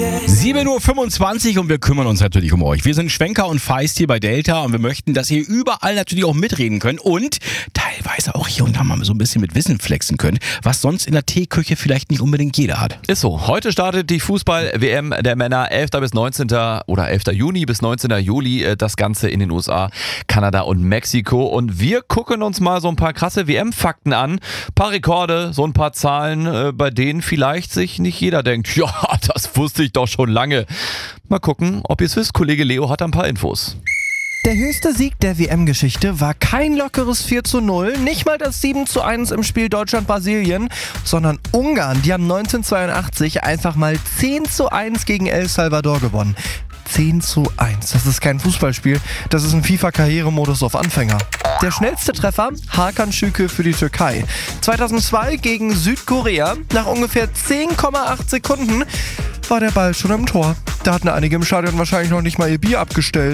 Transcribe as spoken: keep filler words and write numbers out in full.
sieben Uhr fünfundzwanzig und wir kümmern uns natürlich um euch. Wir sind Schwenker und Feist hier bei Delta und wir möchten, dass ihr überall natürlich auch mitreden könnt und teilweise auch hier und da mal so ein bisschen mit Wissen flexen könnt, was sonst in der Teeküche vielleicht nicht unbedingt jeder hat. Ist so. Heute startet die Fußball-W M der Männer elfter bis neunzehnter oder elfter Juni bis neunzehnter Juli. Das Ganze in den U S A, Kanada und Mexiko. Und wir gucken uns mal so ein paar krasse W M-Fakten an. Ein paar Rekorde, so ein paar Zahlen, bei denen vielleicht sich nicht jeder denkt, ja, das wusste ich doch schon lange. Mal gucken, ob ihr es wisst. Kollege Leo hat ein paar Infos. Der höchste Sieg der W M-Geschichte war kein lockeres vier zu null, nicht mal das sieben zu eins im Spiel Deutschland-Brasilien, sondern Ungarn. Die haben neunzehnhundertzweiundachtzig einfach mal zehn zu eins gegen El Salvador gewonnen. zehn zu eins. Das ist kein Fußballspiel, das ist ein FIFA-Karrieremodus auf Anfänger. Der schnellste Treffer, Hakan Şükür für die Türkei. zweitausendzwei gegen Südkorea. Nach ungefähr zehn Komma acht Sekunden war der Ball schon im Tor. Da hatten einige im Stadion wahrscheinlich noch nicht mal ihr Bier abgestellt.